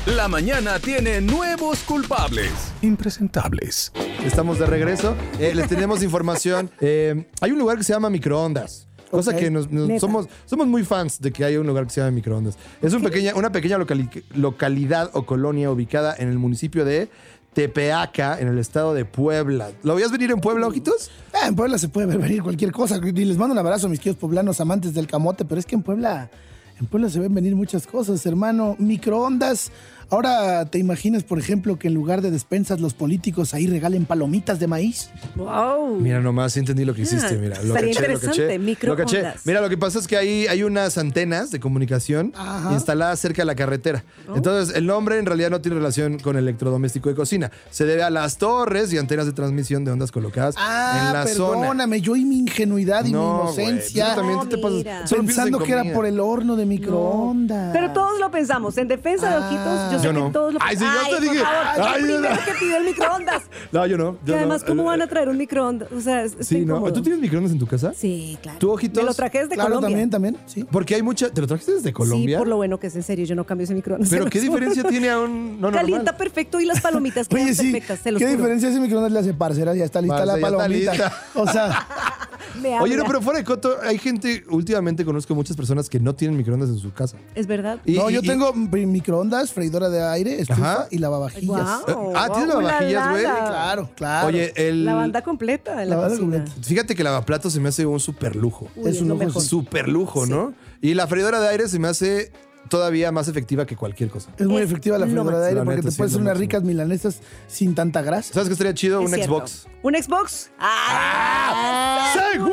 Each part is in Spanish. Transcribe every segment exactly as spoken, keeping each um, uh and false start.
La mañana tiene nuevos culpables. Impresentables. Estamos de regreso. Eh, les tenemos información. Eh, hay un lugar que se llama microondas. Cosa Ok, que nos, nos- somos, somos muy fans de que haya un lugar que se llama microondas. Es un pequeña, una pequeña locali- localidad o colonia ubicada en el municipio de Tepeaca, en el estado de Puebla. ¿Lo veías venir en Puebla, ojitos? Ah, en Puebla se puede ver venir cualquier cosa. Y les mando un abrazo a mis queridos poblanos amantes del camote, pero es que en Puebla, en Puebla se ven venir muchas cosas, hermano. Microondas. Ahora, ¿te imaginas, por ejemplo, que en lugar de despensas los políticos ahí regalen palomitas de maíz? Wow. Mira nomás, sí entendí lo que hiciste, mira. Lo estaría caché, lo interesante, caché, lo microondas. caché. Mira, lo que pasa es que ahí hay unas antenas de comunicación Ajá. instaladas cerca de la carretera. Entonces, el nombre en realidad no tiene relación con electrodoméstico de cocina. Se debe a las torres y antenas de transmisión de ondas colocadas Ah, en la zona. perdóname, yo y mi ingenuidad y No, mi inocencia. güey, tú también No, tú te pasas- mira. solo piensas en Pensando que era comida. por el horno de microondas. Pero todos lo pensamos. En defensa de Ah. Ojitos, yo sé Yo que no. todos lo Ay, sí, yo te por dije. favor, Ay, yo yo primero no. que pidió el microondas. No, yo no. Y yo además, no. ¿cómo Eh, van a traer un microondas? O sea, es, está Sí, ¿no? incómodo. ¿Tú tienes microondas en tu casa? Sí, claro. ¿Tú, Ojitos? Me lo traje desde Claro, Colombia. también, también, sí. Porque hay mucha... ¿Te lo trajiste desde Colombia? Sí, por lo bueno que es, en serio, yo no cambio ese microondas. Pero Se ¿qué los juro. diferencia tiene a un no Calienta normal? perfecto y las palomitas quedan Oye, sí, perfectas, se los ¿qué juro. diferencia ese microondas le hace, parcera? Ya está lista Parce, la ya está palomita. lista. O sea, Me Oye, no, habla. pero fuera de coto, hay gente, últimamente conozco muchas personas que no tienen microondas en su casa. Es verdad. Y- no, y- yo y- tengo mi- microondas, freidora de aire, estufa Ajá. y lavavajillas. Guau, Ah, ¿tienes guau, lavavajillas, güey? ulala. Claro, claro. Oye, el... La banda completa de la, La banda cocina. completa. Fíjate que el lavaplatos se me hace un super lujo. Uy, Es un lo lujo, mejor. Super lujo, ¿no? Y la freidora de aire se me hace todavía más efectiva que cualquier cosa. Es muy Es efectiva la lo freidora de máximo. aire La porque neta, te sí, puedes es hacer lo unas máximo. ricas milanesas sin tanta grasa. ¿Sabes qué estaría chido? Es Un cierto. Xbox. ¿Un Xbox? ¡Ah!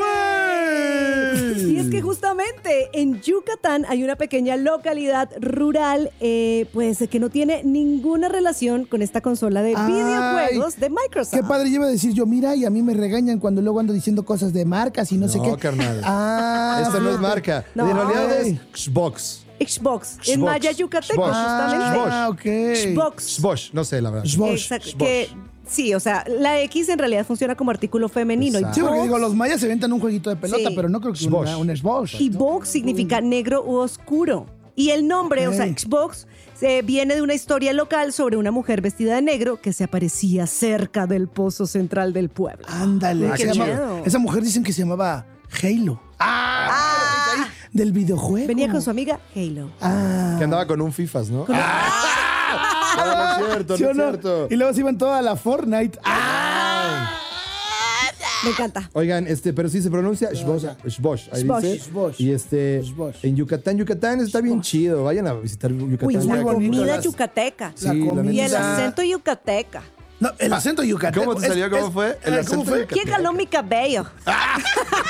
¡Segway! Y es que justamente en Yucatán hay una pequeña localidad rural eh, pues que no tiene ninguna relación con esta consola de Ay, videojuegos de Microsoft. Qué padre, yo iba a decir yo, mira, y a mí me regañan cuando luego ando diciendo cosas de marcas y no, sé No, qué. carnal. Ah, Esta no es fíjate. marca. No. En realidad Ay. es Xbox. Xbox, en Xbox. maya yucateco, Xbox. justamente. Ah, ok. Xbox. Xbox, no sé, la verdad. Xbox. Exacto, Xbox. que sí, o sea, la X en realidad funciona como artículo femenino. Y Exacto. Sí, porque Box- digo, los mayas se inventan un jueguito de pelota, Sí. pero no creo que Xbox. una- un Xbox. Y Vox significa negro u oscuro. Y el nombre, o sea, Ok. Xbox, se viene de una historia local sobre una mujer vestida de negro que se aparecía cerca del pozo central del pueblo. Ándale. Ah, se qué llama- chido. esa mujer dicen que se llamaba Halo. Ah, del videojuego. Venía con su amiga Halo. Ah. Que andaba con un FIFAs, ¿no? ¡Ah! No, no es cierto, ¿Sí no o es no? cierto. Y luego se iban toda la Fortnite. Ah. Me encanta. Oigan, este, pero sí se pronuncia Xbox, Xbox, ahí Xbox. dice. Xbox. Y este, Xbox. en Yucatán, Yucatán está bien chido. Vayan a visitar Yucatán. Uy, muy la bonito, comida las- yucateca. Sí, la la comida. Y el neta. acento yucateca. No, el acento yucateco. ¿Cómo te es- salió? ¿Cómo es- fue? El eh, acento ¿Cómo fue? yucateco. ¿Quién jaló mi cabello?